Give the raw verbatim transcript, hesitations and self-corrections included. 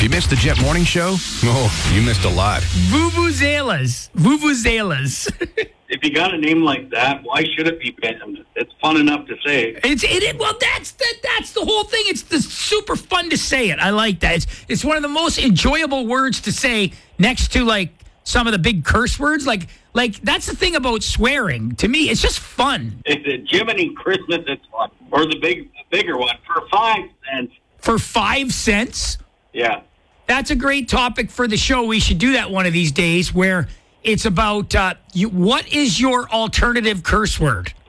If you missed the Jet Morning Show, oh, you missed a lot. Vuvuzelas. Vuvuzelas. If you got a name like that, why should it be banned? It's fun enough to say. It's it, it well that's the, that's the whole thing. It's the super fun to say it. I like that. It's it's one of the most enjoyable words to say next to like some of the big curse words. Like like that's the thing about swearing. To me, it's just fun. It's a Jiminy Christmas, it's fun. Or the big the bigger one for five cents. For five cents? Yeah. That's a great topic for the show. We should do that one of these days where it's about uh, you, what is your alternative curse word?